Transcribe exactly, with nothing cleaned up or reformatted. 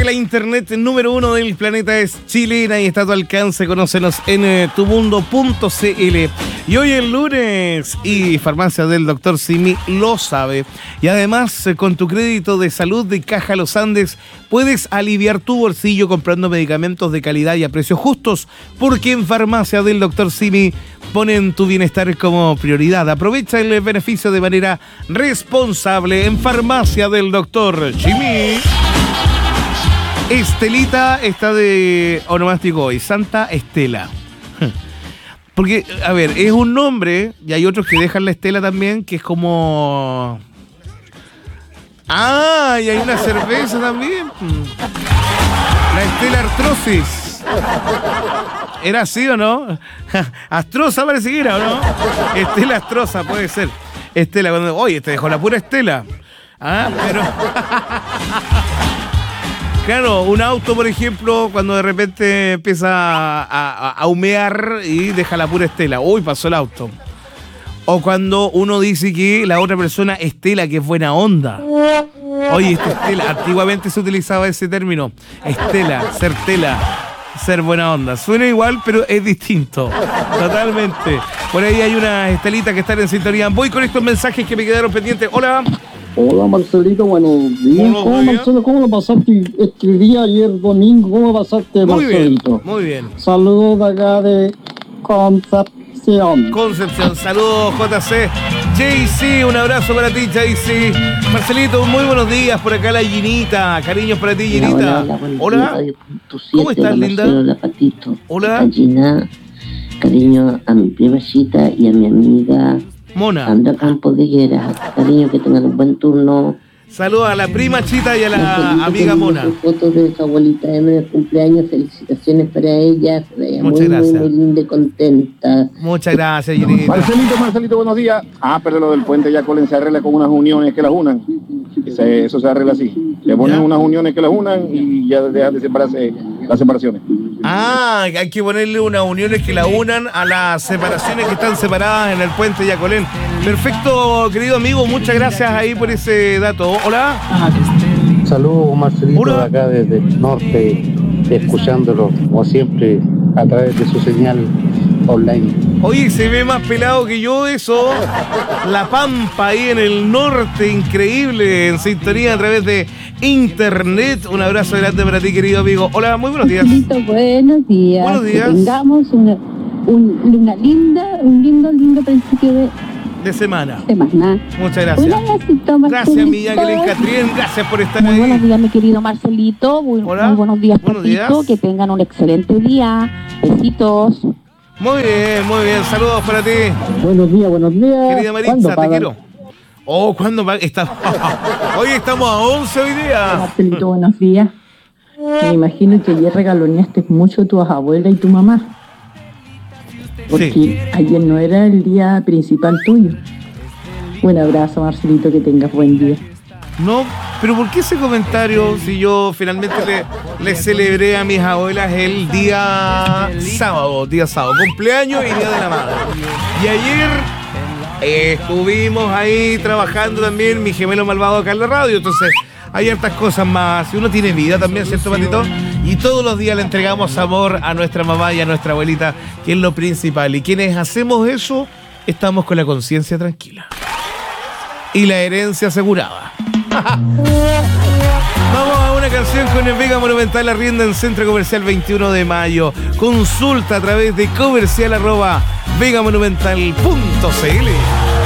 la internet número uno del planeta es chilena y está a tu alcance. Conócenos en eh, tumundo punto cl. Y hoy es lunes y Farmacia del Doctor Simi lo sabe. Y además, eh, con tu crédito de salud de Caja Los Andes, puedes aliviar tu bolsillo comprando medicamentos de calidad y a precios justos, porque en Farmacia del Doctor Simi ponen tu bienestar como prioridad. Aprovecha el beneficio de manera responsable en Farmacia del Doctor Simi. Estelita está de onomástico hoy, Santa Estela. Porque, a ver, es un nombre y hay otros que dejan la Estela también, que es como... Ah, y hay una cerveza también. La Estela Artrosis. ¿Era así o no? Astrosa parece que era, ¿o no? Estela Astrosa, puede ser. Estela, cuando... Oye, te dejó la pura Estela. Ah, pero... Claro, un auto, por ejemplo, cuando de repente empieza a, a, a humear y deja la pura Estela. Uy, pasó el auto. O cuando uno dice que la otra persona Estela, que es buena onda. Oye, esta Estela, antiguamente se utilizaba ese término. Estela, ser tela, ser buena onda. Suena igual, pero es distinto. Totalmente. Por ahí hay una Estelita que está en sintonía. Voy con estos mensajes que me quedaron pendientes. Hola. Hola Marcelito, buenos días. Hola, ¿Cómo, Marcelo, ¿cómo lo pasaste este día ayer domingo? ¿Cómo pasaste, muy Marcelito? Bien, muy bien. Saludos de acá de Concepción. Concepción, saludos J C. J C, un abrazo para ti, J C. Marcelito, muy buenos días. Por acá la Ginita. Cariños para ti, Ginita. Hola, hola, hola. Hola. ¿Cómo estás, linda? Hola, Patito. Hola. Gina, cariño a mi prima Chita y a mi amiga Mona. Sandra Campos de Lleras. Cariño, que tengan un buen turno. Saludos a la prima Chita y a la Marcelito, amiga Mona. Fotos de su abuelita Emma de cumpleaños. Felicitaciones para ella. Se veía Muchas muy, gracias. muy, muy linda y contenta. Muchas gracias, Ginita. Marcelito, Marcelito, buenos días. Ah, pero lo del puente ya Colin se arregla con unas uniones que las unan. Se, eso se arregla así. Le ponen ¿Ya? unas uniones que las unan y ya dejan de separarse las separaciones. Ah, hay que ponerle unas uniones que la unan a las separaciones que están separadas en el puente Yacolén. Perfecto, querido amigo, muchas gracias ahí por ese dato. Hola. Saludos, Marcelito, Hola. de acá desde el norte, escuchándolo como siempre a través de su señal online. Oye, se ve más pelado que yo eso. La Pampa ahí en el norte, increíble, en sintonía a través de internet. Un abrazo grande para ti, querido amigo. Hola, muy buenos días. Marcelito, buenos días. Buenos días. Que tengamos una, un, una linda, un lindo, lindo principio de De semana. semana. Muchas gracias. Un abracito, Marcelito. Gracias, mi Jacqueline Catrien. Gracias por estar Muy ahí. buenos días, mi querido Marcelito. Muy, Hola. muy buenos días, Buenos Patito. días. Que tengan un excelente día. Besitos. Muy bien, muy bien. Saludos para ti, Buenos días, buenos días. querida ¿Cuándo Maritza, te pagan? quiero. Oh, ¿cuándo va? Está... Hoy estamos a once hoy día. Marcelito, buenos días. Me imagino que ayer regaloneaste mucho a tu abuela y tu mamá. Porque Sí. ayer no era el día principal tuyo. Un abrazo, Marcelito, que tengas buen día. No, pero ¿por qué ese comentario si yo finalmente le, le celebré a mis abuelas el día sábado, día sábado, cumpleaños y día de la madre? Y ayer eh, estuvimos ahí trabajando también mi gemelo malvado acá en la radio, entonces hay hartas cosas más. Uno tiene vida también, ¿cierto, Patito? Y todos los días le entregamos amor a nuestra mamá y a nuestra abuelita, que es lo principal. Y quienes hacemos eso, estamos con la conciencia tranquila. Y la herencia asegurada. Vamos a una canción con el Vega Monumental, arrienda en Centro Comercial veintiuno de mayo. Consulta a través de comercial arroba vegamonumental punto cl.